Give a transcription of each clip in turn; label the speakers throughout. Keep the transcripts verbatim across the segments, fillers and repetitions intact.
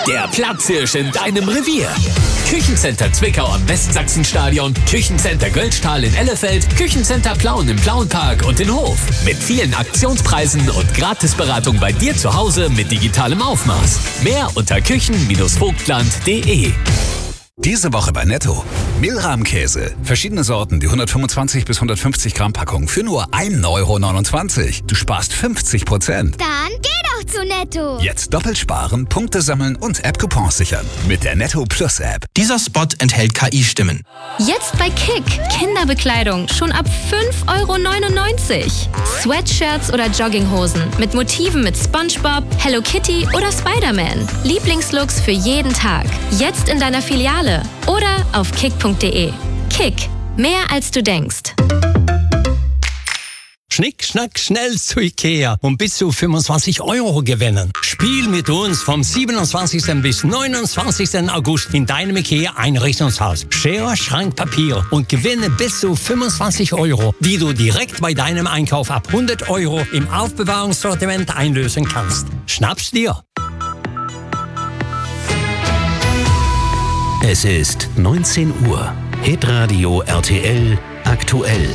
Speaker 1: Der Platzhirsch in deinem Revier. Küchencenter Zwickau am Westsachsenstadion, Küchencenter Göllstahl in Ellefeld, Küchencenter Plauen im Plauenpark und in Hof. Mit vielen Aktionspreisen und Gratisberatung bei dir zu Hause mit digitalem Aufmaß. Mehr unter küchen Bindestrich vogtland punkt de.
Speaker 2: Diese Woche bei Netto. Milram-Käse. Verschiedene Sorten, die hundertfünfundzwanzig bis hundertfünfzig Gramm Packung für nur ein Euro neunundzwanzig. Du sparst fünfzig Prozent.
Speaker 3: Dann geh doch zu Netto.
Speaker 2: Jetzt doppelt sparen, Punkte sammeln und App-Coupons sichern. Mit der Netto Plus App.
Speaker 4: Dieser Spot enthält K I-Stimmen.
Speaker 5: Jetzt bei Kick. Kinderbekleidung schon ab fünf Euro neunundneunzig. Sweatshirts oder Jogginghosen mit Motiven mit SpongeBob, Hello Kitty oder Spider-Man. Lieblingslooks für jeden Tag. Jetzt in deiner Filiale oder auf kick punkt de. Kick. Mehr als du denkst.
Speaker 6: Schnick, schnack, schnell zu Ikea und bis zu fünfundzwanzig Euro gewinnen. Spiel mit uns vom siebenundzwanzigsten bis neunundzwanzigsten August in deinem Ikea-Einrichtungshaus. Schere, Schrank, Papier und gewinne bis zu fünfundzwanzig Euro, die du direkt bei deinem Einkauf ab hundert Euro im Aufbewahrungssortiment einlösen kannst. Schnapp's dir!
Speaker 7: Es ist neunzehn Uhr. Hitradio R T L aktuell.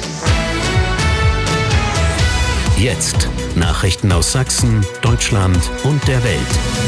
Speaker 7: Jetzt Nachrichten aus Sachsen, Deutschland und der Welt.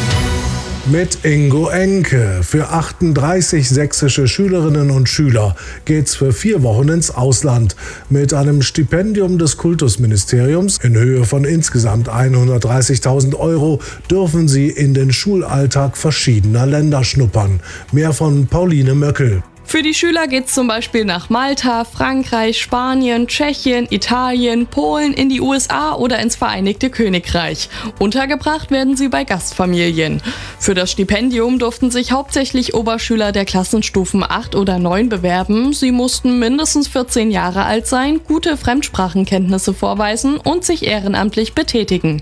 Speaker 8: Mit Ingo Enke. Für achtunddreißig sächsische Schülerinnen und Schüler geht's für vier Wochen ins Ausland. Mit einem Stipendium des Kultusministeriums in Höhe von insgesamt hundertdreißigtausend Euro dürfen sie in den Schulalltag verschiedener Länder schnuppern. Mehr von Pauline Möckel.
Speaker 9: Für die Schüler geht's zum Beispiel nach Malta, Frankreich, Spanien, Tschechien, Italien, Polen, in die U S A oder ins Vereinigte Königreich. Untergebracht werden sie bei Gastfamilien. Für das Stipendium durften sich hauptsächlich Oberschüler der Klassenstufen acht oder neun bewerben. Sie mussten mindestens vierzehn Jahre alt sein, gute Fremdsprachenkenntnisse vorweisen und sich ehrenamtlich betätigen.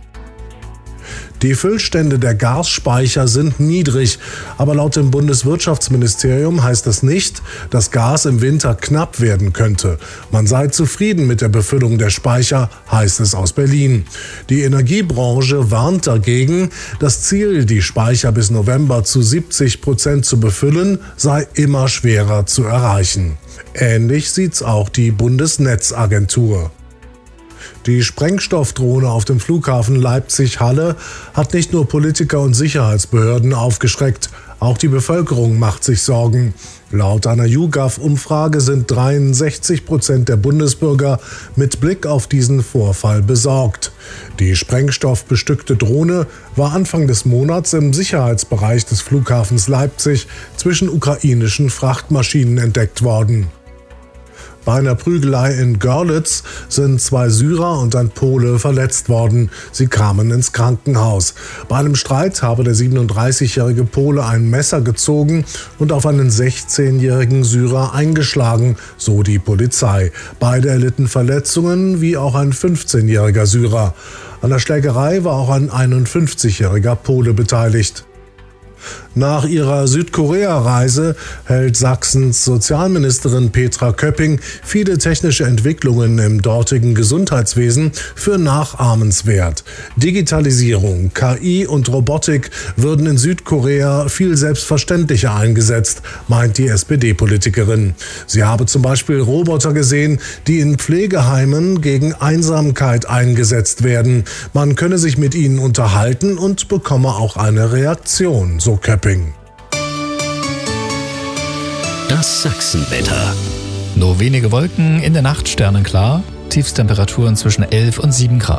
Speaker 8: Die Füllstände der Gasspeicher sind niedrig, aber laut dem Bundeswirtschaftsministerium heißt das nicht, dass Gas im Winter knapp werden könnte. Man sei zufrieden mit der Befüllung der Speicher, heißt es aus Berlin. Die Energiebranche warnt dagegen, das Ziel, die Speicher bis November zu siebzig Prozent zu befüllen, sei immer schwerer zu erreichen. Ähnlich sieht's auch die Bundesnetzagentur. Die Sprengstoffdrohne auf dem Flughafen Leipzig-Halle hat nicht nur Politiker und Sicherheitsbehörden aufgeschreckt, auch die Bevölkerung macht sich Sorgen. Laut einer YouGov-Umfrage sind dreiundsechzig Prozent der Bundesbürger mit Blick auf diesen Vorfall besorgt. Die sprengstoffbestückte Drohne war Anfang des Monats im Sicherheitsbereich des Flughafens Leipzig zwischen ukrainischen Frachtmaschinen entdeckt worden. Bei einer Prügelei in Görlitz sind zwei Syrer und ein Pole verletzt worden. Sie kamen ins Krankenhaus. Bei einem Streit habe der siebenunddreißigjährige Pole ein Messer gezogen und auf einen sechzehnjährigen Syrer eingeschlagen, so die Polizei. Beide erlitten Verletzungen, wie auch ein fünfzehnjähriger Syrer. An der Schlägerei war auch ein einundfünfzigjähriger Pole beteiligt. Nach ihrer Südkorea-Reise hält Sachsens Sozialministerin Petra Köpping viele technische Entwicklungen im dortigen Gesundheitswesen für nachahmenswert. Digitalisierung, K I und Robotik würden in Südkorea viel selbstverständlicher eingesetzt, meint die S P D-Politikerin. Sie habe zum Beispiel Roboter gesehen, die in Pflegeheimen gegen Einsamkeit eingesetzt werden. Man könne sich mit ihnen unterhalten und bekomme auch eine Reaktion, so Köpping.
Speaker 7: Das Sachsenwetter.
Speaker 10: Nur wenige Wolken, in der Nacht sternenklar, Tiefstemperaturen zwischen elf und sieben Grad.